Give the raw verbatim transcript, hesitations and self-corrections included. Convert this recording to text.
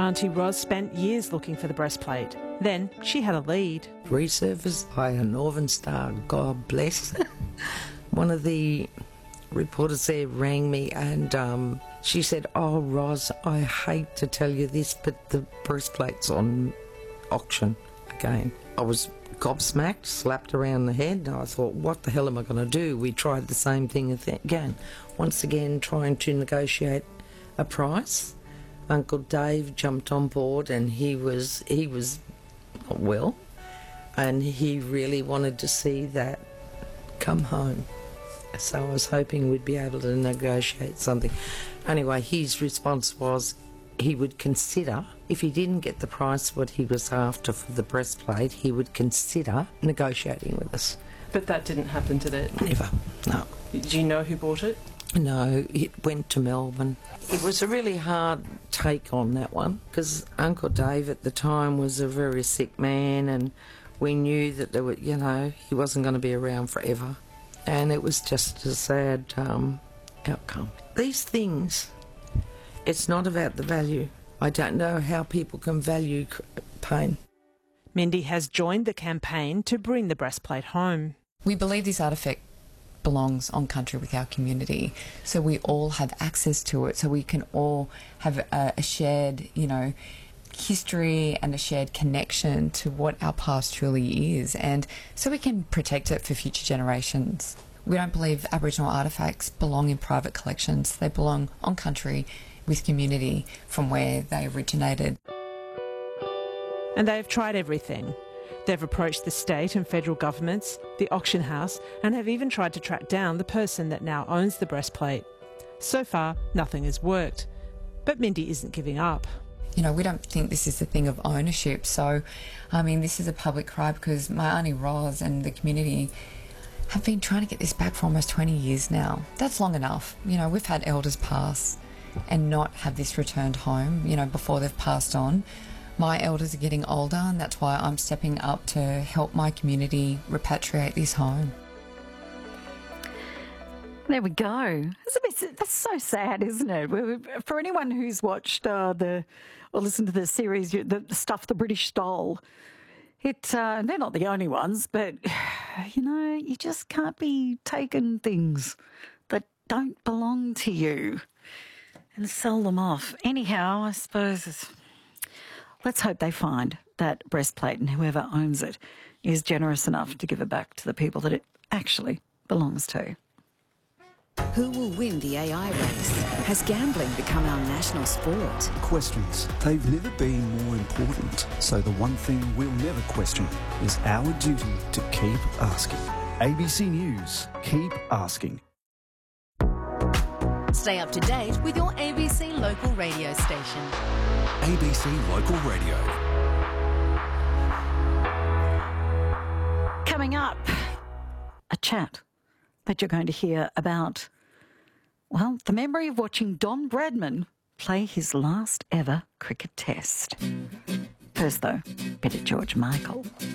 Auntie Ros spent years looking for the breastplate. Then she had a lead. Resurfaced by a Northern Star, God bless. One of the reporters there rang me and um, she said, "Oh, Ros, I hate to tell you this, but the breastplate's on auction again." I was gobsmacked, slapped around the head. I thought, what the hell am I going to do? We tried the same thing again. Once again, trying to negotiate a price. Uncle Dave jumped on board and he was, he was not well, and he really wanted to see that come home. So I was hoping we'd be able to negotiate something. Anyway, his response was he would consider, if he didn't get the price what he was after for the breastplate, he would consider negotiating with us. But that didn't happen, did it? Never, no. Do you know who bought it? No, it went to Melbourne. It was a really hard take on that one because Uncle Dave at the time was a very sick man and we knew that there were, you know, he wasn't going to be around forever. And it was just a sad um, outcome. These things, it's not about the value. I don't know how people can value pain. Mindy has joined the campaign to bring the breastplate home. We believe this artefact belongs on country with our community, so we all have access to it, so we can all have a, a shared, you know, history and a shared connection to what our past truly is, and so we can protect it for future generations. We don't believe Aboriginal artefacts belong in private collections. They belong on country with community from where they originated. And they have tried everything. They've approached the state and federal governments, the auction house, and have even tried to track down the person that now owns the breastplate. So far, nothing has worked. But Mindy isn't giving up. You know, we don't think this is a thing of ownership. So, I mean, this is a public cry because my Auntie Ros and the community have been trying to get this back for almost twenty years now. That's long enough. You know, we've had elders pass and not have this returned home, you know, before they've passed on. My elders are getting older and that's why I'm stepping up to help my community repatriate this home. There we go. It's a bit, that's so sad, isn't it? For anyone who's watched uh, the or listened to the series, the stuff the British stole, it uh, they're not the only ones, but you know, you just can't be taking things that don't belong to you and sell them off. Anyhow, I suppose it's, let's hope they find that breastplate and whoever owns it is generous enough to give it back to the people that it actually belongs to. Who will win the A I race? Has gambling become our national sport? Questions. They've never been more important. So the one thing we'll never question is our duty to keep asking. A B C News. Keep asking. Stay up to date with your A B C local radio station. A B C Local Radio. Coming up, a chat that you're going to hear about, well, the memory of watching Don Bradman play his last ever cricket test. First, though, bit of George Michael.